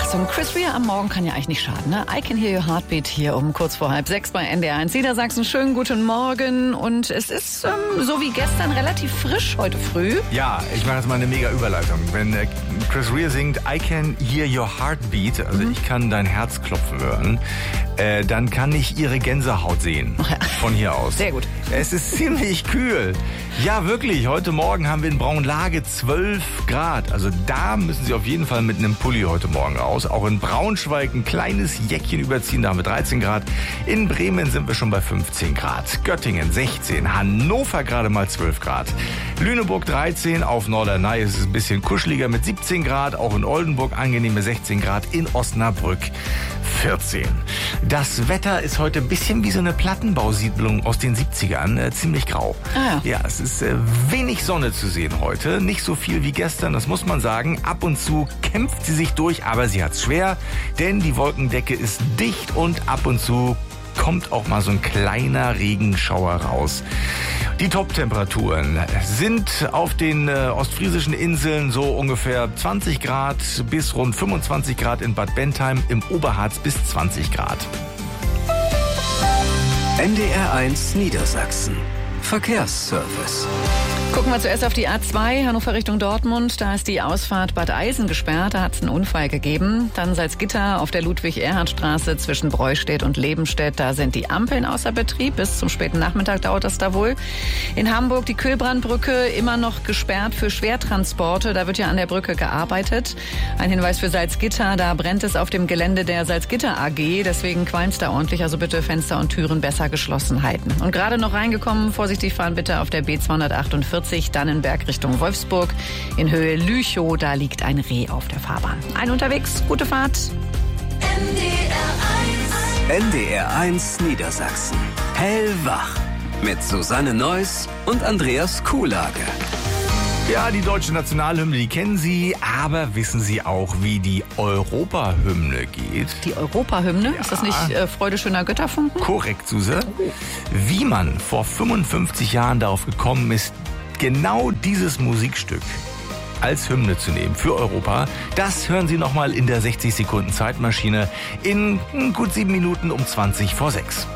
So ein Chris Rea am Morgen kann ja eigentlich nicht schaden, ne? I Can Hear Your Heartbeat hier um kurz vor 5:30 bei NDR1 Niedersachsen. Schönen guten Morgen und es ist so wie gestern relativ frisch heute früh. Ja, ich mache jetzt mal eine mega Überleitung. Wenn Chris Rea singt I Can Hear Your Heartbeat, also ich kann dein Herz klopfen hören, dann kann ich ihre Gänsehaut sehen von hier aus. Sehr gut. Es ist ziemlich kühl. Ja, wirklich. Heute Morgen haben wir in Braunlage 12 Grad. Also da müssen Sie auf jeden Fall mit einem Pulli heute Morgen raus. Auch in Braunschweig ein kleines Jäckchen überziehen, da haben wir 13 Grad. In Bremen sind wir schon bei 15 Grad. Göttingen 16, Hannover gerade mal 12 Grad. Lüneburg 13, auf Norderney ist es ein bisschen kuscheliger mit 17 Grad. Auch in Oldenburg angenehme 16 Grad. In Osnabrück 14. Das Wetter ist heute ein bisschen wie so eine Plattenbausiedlung aus den 70ern. Ziemlich grau. Ja, es ist wenig Sonne zu sehen heute. Nicht so viel wie gestern, das muss man sagen. Ab und zu kämpft sie sich durch, aber sie hat's schwer. Denn die Wolkendecke ist dicht und ab und zu kommt auch mal so ein kleiner Regenschauer raus. Die Top-Temperaturen sind auf den ostfriesischen Inseln so ungefähr 20 Grad bis rund 25 Grad in Bad Bentheim, im Oberharz bis 20 Grad. NDR1 Niedersachsen. Verkehrsservice. Gucken wir zuerst auf die A2, Hannover Richtung Dortmund. Da ist die Ausfahrt Bad Eisen gesperrt, da hat es einen Unfall gegeben. Dann Salzgitter auf der Ludwig-Erhard-Straße zwischen Breustedt und Lebenstedt. Da sind die Ampeln außer Betrieb. Bis zum späten Nachmittag dauert das da wohl. In Hamburg die Kühlbrandbrücke immer noch gesperrt für Schwertransporte. Da wird ja an der Brücke gearbeitet. Ein Hinweis für Salzgitter, da brennt es auf dem Gelände der Salzgitter AG. Deswegen qualmt's da ordentlich. Also bitte Fenster und Türen besser geschlossen halten. Und gerade noch reingekommen, vorsichtig fahren bitte auf der B248. Dannenberg Richtung Wolfsburg. In Höhe Lüchow, da liegt ein Reh auf der Fahrbahn. Ein unterwegs, gute Fahrt. NDR1 Niedersachsen. Hellwach. Mit Susanne Neuss und Andreas Kuhlage. Ja, die deutsche Nationalhymne, die kennen Sie, aber wissen Sie auch, wie die Europahymne geht? Die Europahymne? Ja. Ist das nicht Freude schöner Götterfunken? Korrekt, Suse. Wie man vor 55 Jahren darauf gekommen ist, genau dieses Musikstück als Hymne zu nehmen für Europa, das hören Sie nochmal in der 60 Sekunden Zeitmaschine in gut 7 Minuten um 20 vor 6.